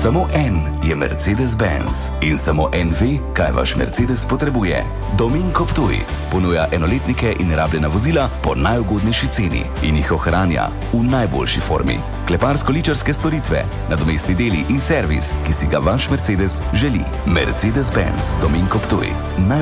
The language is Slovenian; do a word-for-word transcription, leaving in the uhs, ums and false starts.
Samo en je Mercedes-Benz in samo en ve, kaj vaš Mercedes potrebuje. Dominko Ptuj ponuja enoletnike in rabljena vozila po najugodnejši ceni in jih ohranja v najboljši formi. Kleparsko-ličarske storitve, nadomestni deli in servis, ki si ga vaš Mercedes želi. Mercedes-Benz Dominko Ptuj.